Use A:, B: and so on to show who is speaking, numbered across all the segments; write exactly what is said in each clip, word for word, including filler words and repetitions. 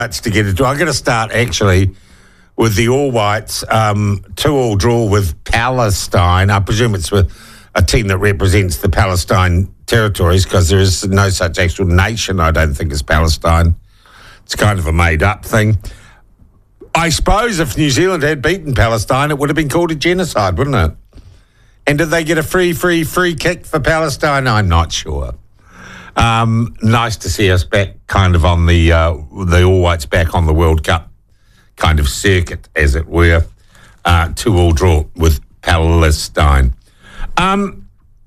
A: To get into. I'm going to start actually with the All Whites, um, two-all draw with Palestine. I presume it's with a team that represents the Palestine territories because there is no such actual nation, I don't think, as Palestine. It's kind of a made-up thing. I suppose if New Zealand had beaten Palestine, it would have been called a genocide, wouldn't it? And did they get a free, free, free kick for Palestine? I'm not sure. Um, nice to see us back kind of on the uh, the All Whites back on the World Cup kind of circuit, as it were. Uh, two all draw with Palestine. Um,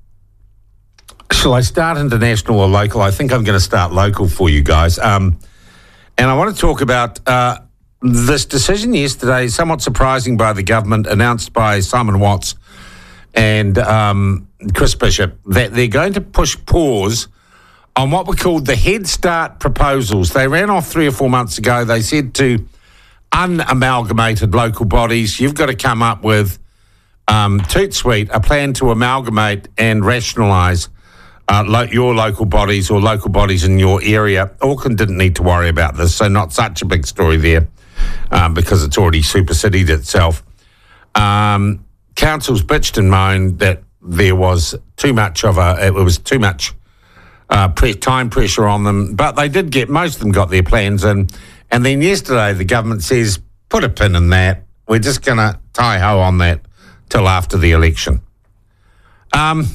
A: shall I start international or local? I think I'm going to start local for you guys. Um, and I want to talk about uh, this decision yesterday, somewhat surprising by the government, announced by Simon Watts and um, Chris Bishop, that they're going to push pause on what were called the Head Start proposals. They ran off three or four months ago. They said to unamalgamated local bodies, you've got to come up with, um, toot sweet, a plan to amalgamate and rationalise uh, lo- your local bodies or local bodies in your area. Auckland didn't need to worry about this, so not such a big story there um, because it's already superseded itself. Um, councils bitched and moaned that there was too much of a, it was too much Uh, pre- time pressure on them, but they did get, most of them got their plans in. And then yesterday the government says, put a pin in that. We're just going to tie-ho on that till after the election. Um,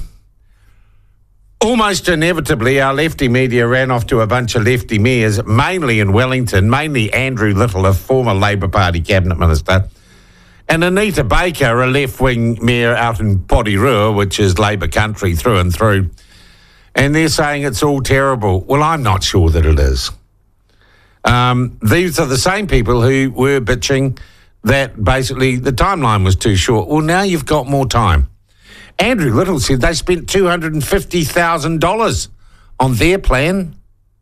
A: almost inevitably, our lefty media ran off to a bunch of lefty mayors, mainly in Wellington, mainly Andrew Little, a former Labour Party cabinet minister, and Anita Baker, a left-wing mayor out in Porirua, which is Labour country through and through. And they're saying it's all terrible. Well, I'm not sure that it is. Um, these are the same people who were bitching that basically the timeline was too short. Well, now you've got more time. Andrew Little said they spent two hundred fifty thousand dollars on their plan.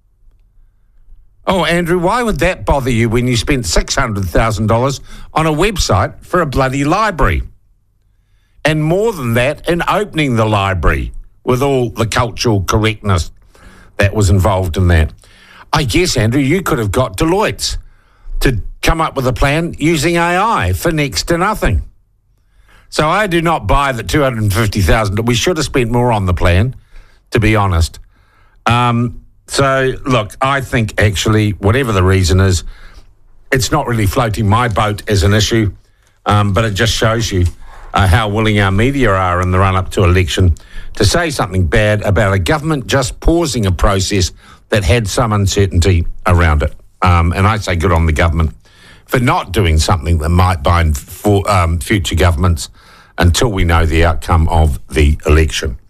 A: Oh, Andrew, why would that bother you when you spent six hundred thousand dollars on a website for a bloody library? And more than that, in opening the library, with all the cultural correctness that was involved in that. I guess, Andrew, you could have got Deloitte to come up with a plan using A I for next to nothing. So I do not buy the two hundred fifty thousand dollars. We should have spent more on the plan, to be honest. Um, so, look, I think actually, whatever the reason is, it's not really floating my boat as an issue, um, but it just shows you uh, how willing our media are in the run-up to election to say something bad about a government just pausing a process that had some uncertainty around it. Um, and I say good on the government for not doing something that might bind for um, future governments until we know the outcome of the election.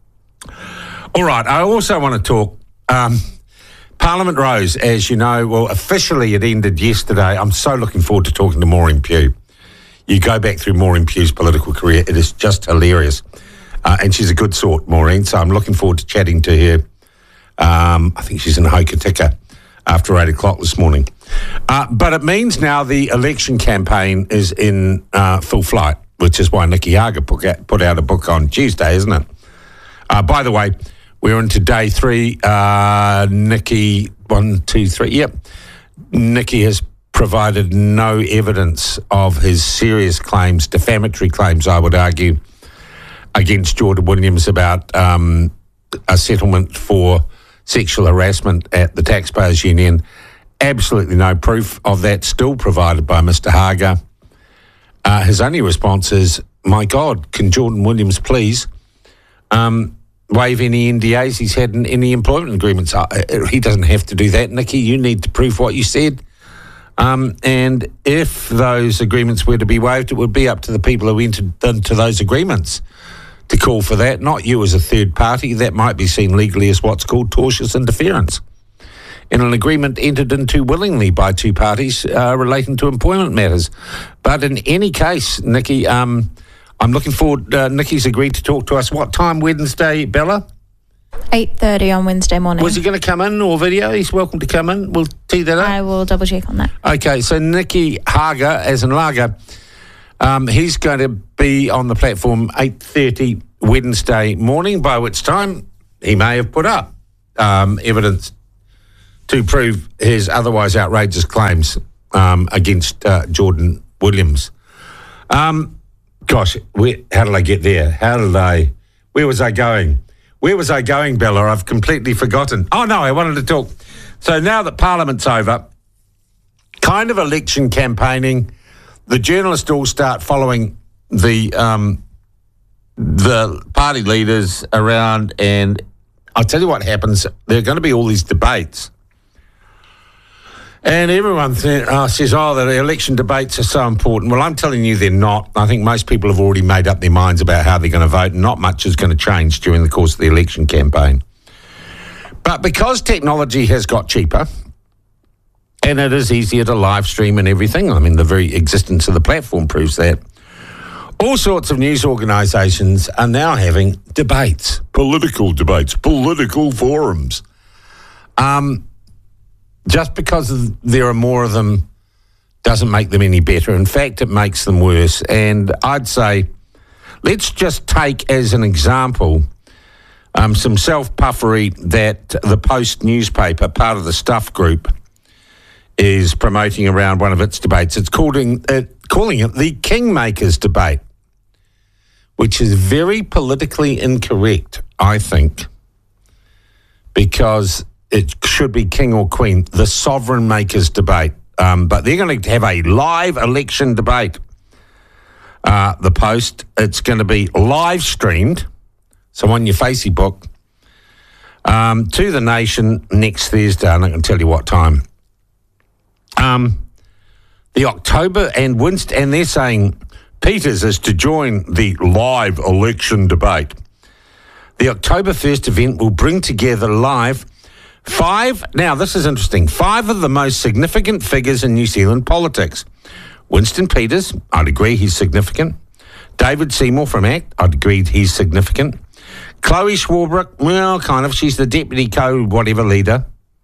A: All right, I also want to talk, um, Parliament Rose, as you know, well, officially it ended yesterday. I'm so looking forward to talking to Maureen Pugh. You go back through Maureen Pugh's political career, it is just hilarious. Uh, and she's a good sort, Maureen, so I'm looking forward to chatting to her. Um, I think she's in Hokitika after eight o'clock this morning. Uh, but it means now the election campaign is in uh, full flight, which is why Nikki Hager put out, put out a book on Tuesday, isn't it? Uh, by the way, we're into day three. Uh, Nikki, one, two, three, yep. Nikki has provided no evidence of his serious claims, defamatory claims, I would argue, against Jordan Williams about um, a settlement for sexual harassment at the Taxpayers Union. Absolutely no proof of that still provided by Mister Hager. Uh, his only response is, my God, can Jordan Williams please um, waive any N D As he's had in any employment agreements? Uh, he doesn't have to do that, Nikki. You need to prove what you said. Um, and if those agreements were to be waived, it would be up to the people who entered into those agreements to call for that, not you as a third party. That might be seen legally as what's called tortious interference in an agreement entered into willingly by two parties uh, relating to employment matters. But in any case, Nikki, um, I'm looking forward, uh, Nikki's agreed to talk to us. What time Wednesday, Bella?
B: eight thirty on Wednesday morning.
A: Was he going to come in or video? He's welcome to come in. We'll tee that up.
B: I will double check on that.
A: Okay, so Nikki Hager, as in Lager, Um, he's going to be on the platform eight thirty Wednesday morning, by which time he may have put up um, evidence to prove his otherwise outrageous claims um, against uh, Jordan Williams. Um, gosh, where, how did I get there? How did I, where was I going? Where was I going, Bella? I've completely forgotten. Oh, no, I wanted to talk. So now that Parliament's over, kind of election campaigning, the journalists all start following the um, the party leaders around, and I'll tell you what happens. There are going to be all these debates. And everyone th- uh, says, oh, the election debates are so important. Well, I'm telling you they're not. I think most people have already made up their minds about how they're going to vote, and not much is going to change during the course of the election campaign. But because technology has got cheaper, and it is easier to live stream and everything, I mean, the very existence of the platform proves that, all sorts of news organisations are now having debates, political debates, political forums. Um... Just because there are more of them doesn't make them any better. In fact, it makes them worse. And I'd say, let's just take as an example um, some self-puffery that the Post newspaper, part of the Stuff Group, is promoting around one of its debates. It's calling it, calling it the Kingmakers debate, which is very politically incorrect, I think, because it should be king or queen, the sovereign makers debate. Um, but they're going to have a live election debate, uh, the Post. It's going to be live streamed, so on your Facebook, um, to the nation next Thursday, and I can tell you what time. Um, the October, and Winston, and they're saying Peters is to join the live election debate. The October first event will bring together live Five, now this is interesting, five of the most significant figures in New Zealand politics. Winston Peters, I'd agree he's significant. David Seymour from ACT, I'd agree he's significant. Chloe Swarbrick, well, kind of, she's the deputy co-whatever leader.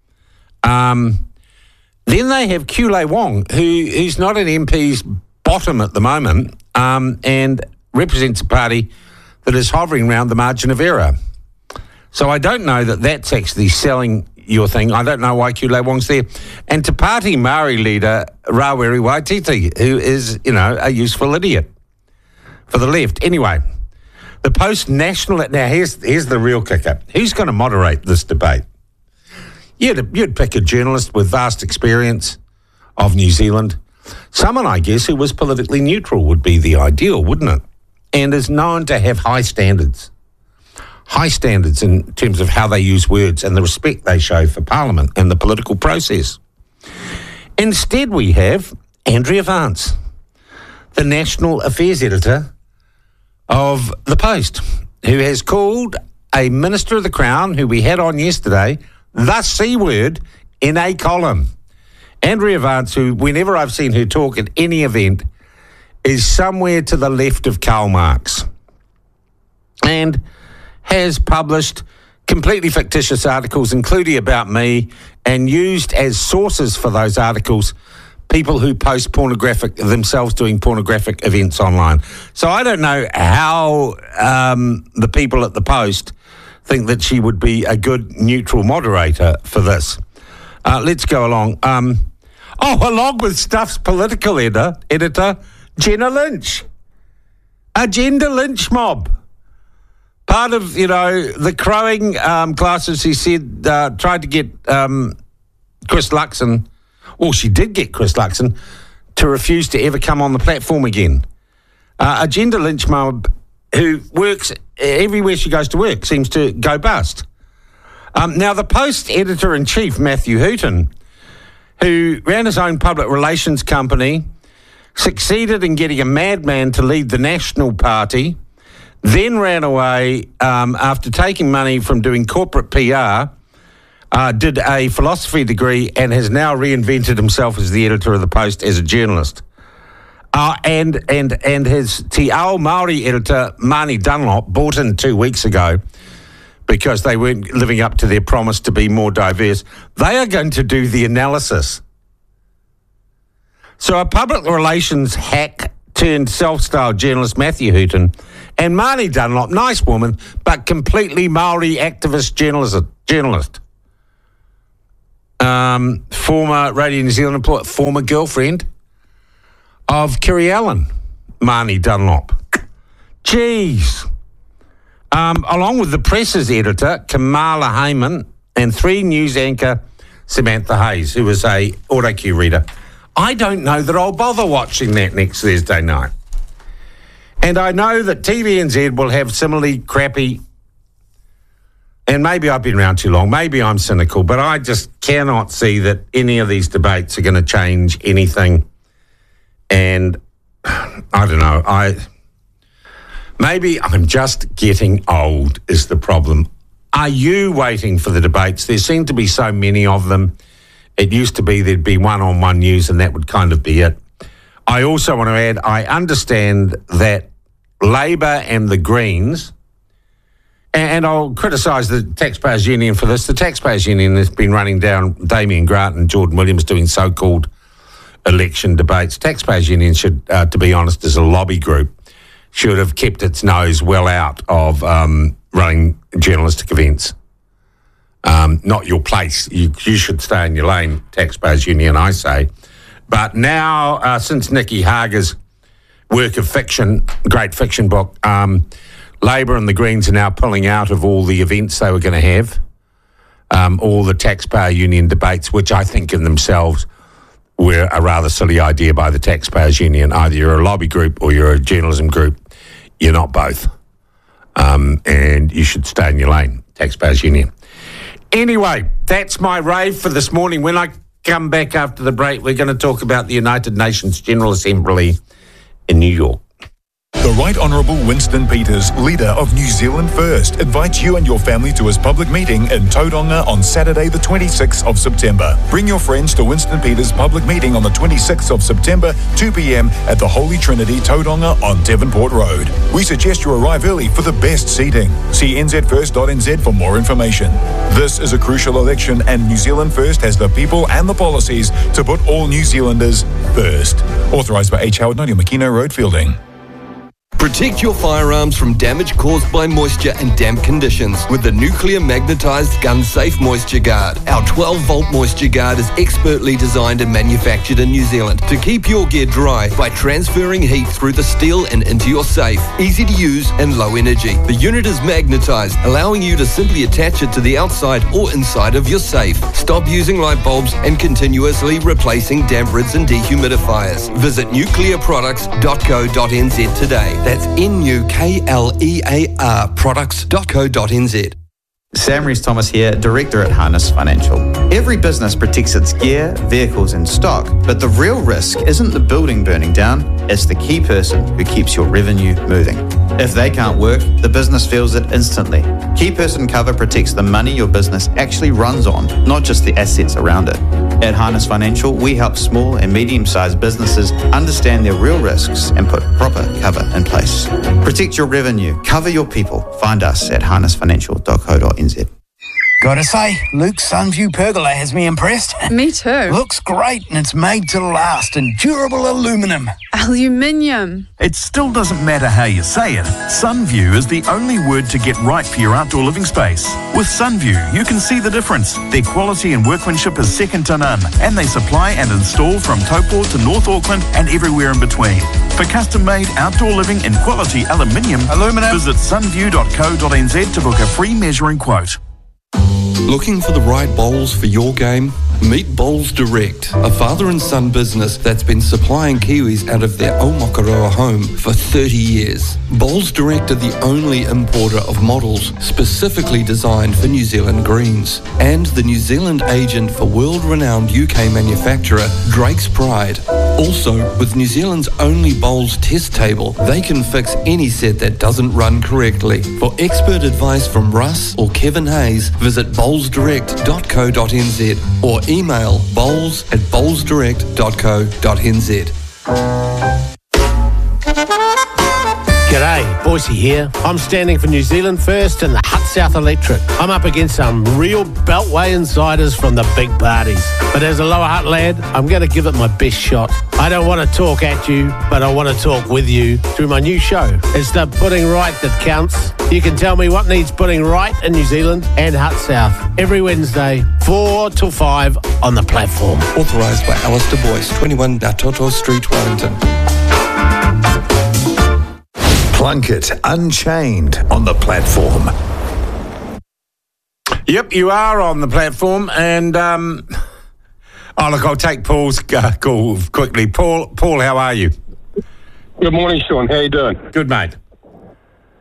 A: Um, then they have Kulei Wong, who who's not an M P's bottom at the moment, um, and represents a party that is hovering around the margin of error. So I don't know that that's actually selling your thing. I don't know why Kulei Wong's there. And Te Pāti Māori leader Rawiri Waititi, who is, you know, a useful idiot for the left. Anyway, the Post National... Now, here's, here's the real kicker. Who's going to moderate this debate? You'd, you'd pick a journalist with vast experience of New Zealand. Someone, I guess, who was politically neutral would be the ideal, wouldn't it? And is known to have high standards. High standards in terms of how they use words and the respect they show for Parliament and the political process. Instead, we have Andrea Vance, the National Affairs Editor of The Post, who has called a Minister of the Crown, who we had on yesterday, the C word in a column. Andrea Vance, who whenever I've seen her talk at any event, is somewhere to the left of Karl Marx. And has published completely fictitious articles, including about me, and used as sources for those articles people who post pornographic, themselves doing pornographic events online. So I don't know how um, the people at the Post think that she would be a good neutral moderator for this. Uh, let's go along. Um, oh, along with Stuff's political editor, editor Jenna Lynch. A gender lynch mob. Part of, you know, the crowing um, classes, he said, uh, tried to get um, Chris Luxon, well, she did get Chris Luxon, to refuse to ever come on the platform again. Uh, a gender lynch mob who works everywhere she goes to work, seems to go bust. Um, now, the Post editor-in-chief, Matthew Hooton, who ran his own public relations company, succeeded in getting a madman to lead the National Party, then ran away um, after taking money from doing corporate P R, uh, did a philosophy degree, and has now reinvented himself as the editor of the Post as a journalist. Uh, and and and his Te Ao Māori editor, Marnie Dunlop, bought in two weeks ago because they weren't living up to their promise to be more diverse. They are going to do the analysis. So a public relations hack turned self-styled journalist Matthew Hooton and Marnie Dunlop, nice woman, but completely Maori activist journalist. journalist. Uh, um, former Radio New Zealand employee, former girlfriend of Kerry Allen, Marnie Dunlop. Jeez. Um, along with the Press's editor, Kamala Heyman, and three news anchor, Samantha Hayes, who was a AutoCue reader. I don't know that I'll bother watching that next Thursday night. And I know that T V N Z will have similarly crappy, and maybe I've been around too long, maybe I'm cynical, but I just cannot see that any of these debates are going to change anything. And I don't know, I maybe I'm just getting old is the problem. Are you waiting for the debates? There seem to be so many of them. It used to be there'd be one-on-one news and that would kind of be it. I also want to add, I understand that Labor and the Greens, and I'll criticise the Taxpayers Union for this, the Taxpayers Union has been running down Damien Grant and Jordan Williams doing so-called election debates. Taxpayers Union should, uh, to be honest, as a lobby group, should have kept its nose well out of um, running journalistic events. Um, not your place. You, you should stay in your lane, Taxpayers Union, I say. But now, uh, since Nikki Hager's work of fiction, great fiction book, um, Labor and the Greens are now pulling out of all the events they were going to have, um, all the Taxpayer Union debates, which I think in themselves were a rather silly idea by the Taxpayers Union. Either you're a lobby group or you're a journalism group. You're not both. Um, and you should stay in your lane, Taxpayers Union. Anyway, that's my rave for this morning. When I come back after the break, we're going to talk about the United Nations General Assembly in New York.
C: The Right Honourable Winston Peters, leader of New Zealand First, invites you and your family to his public meeting in Tauranga on Saturday the twenty-sixth of September. Bring your friends to Winston Peters' public meeting on the twenty-sixth of September, two p.m. at the Holy Trinity, Tauranga on Devonport Road. We suggest you arrive early for the best seating. See n z first dot n z for more information. This is a crucial election and New Zealand First has the people and the policies to put all New Zealanders first. Authorised by H. Howard Noni, Makino Road, Fielding.
D: Protect your firearms from damage caused by moisture and damp conditions with the Nuclear Magnetized Gun Safe Moisture Guard. Our twelve volt Moisture Guard is expertly designed and manufactured in New Zealand to keep your gear dry by transferring heat through the steel and into your safe. Easy to use and low energy. The unit is magnetized, allowing you to simply attach it to the outside or inside of your safe. Stop using light bulbs and continuously replacing damp rids and dehumidifiers. Visit nuclear products dot co dot n z today. That's N U K L E A R products dot co dot n z.
E: Sam Rees-Thomas here, Director at Harness Financial. Every business protects its gear, vehicles and stock, but the real risk isn't the building burning down, it's the key person who keeps your revenue moving. If they can't work, the business feels it instantly. Key person cover protects the money your business actually runs on, not just the assets around it. At Harness Financial, we help small and medium-sized businesses understand their real risks and put proper cover in place. Protect your revenue, cover your people. Find us at harness financial dot co dot n z.
F: Gotta say, Luke's Sunview pergola has me impressed.
G: Me too.
F: Looks great and it's made to last in durable aluminum.
G: Aluminium.
H: It still doesn't matter how you say it. Sunview is the only word to get right for your outdoor living space. With Sunview, you can see the difference. Their quality and workmanship is second to none, and they supply and install from Taupo to North Auckland and everywhere in between. For custom-made outdoor living in quality aluminium,
F: Aluminum.
H: visit sunview dot co dot n z to book a free measuring quote.
D: Looking for the right bowls for your game? Meet Bowls Direct, a father and son business that's been supplying Kiwis out of their Aomakaroa home for thirty years. Bowls Direct are the only importer of models specifically designed for New Zealand greens, and the New Zealand agent for world-renowned U K manufacturer Drake's Pride. Also, with New Zealand's only bowls test table, they can fix any set that doesn't run correctly. For expert advice from Russ or Kevin Hayes, visit bowls direct dot co dot n z or email bowls at bowls direct dot co dot n z.
I: G'day, Boise here. I'm standing for New Zealand First and the Hut South Electorate. I'm up against some real Beltway insiders from the big parties. But as a Lower Hutt lad, I'm going to give it my best shot. I don't want to talk at you, but I want to talk with you through my new show. It's the Putting Right that counts. You can tell me what needs putting right in New Zealand and Hut South every Wednesday, four till five on the platform.
D: Authorised by Alistair Boyce, twenty-one Datoto Street, Wellington.
C: Plunkett Unchained on the platform.
A: Yep, you are on the platform, and um, oh look, I'll take Paul's uh, call quickly. Paul, Paul, how are you?
J: Good morning, Sean. How you doing?
A: Good, mate.